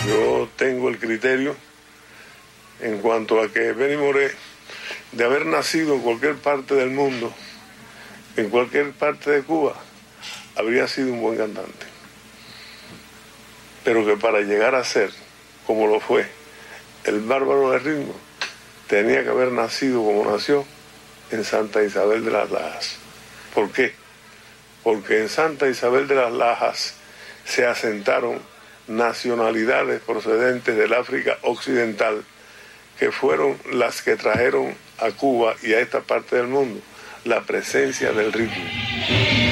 Yo tengo el criterio en cuanto a que Benny Moré, de haber nacido en cualquier parte del mundo, en cualquier parte de Cuba, habría sido un buen cantante. Pero que para llegar a ser, como lo fue, el bárbaro del ritmo, tenía que haber nacido como nació en Santa Isabel de las Lajas. ¿Por qué? Porque en Santa Isabel de las Lajas se asentaron nacionalidades procedentes del África Occidental, que fueron las que trajeron a Cuba y a esta parte del mundo la presencia del ritmo.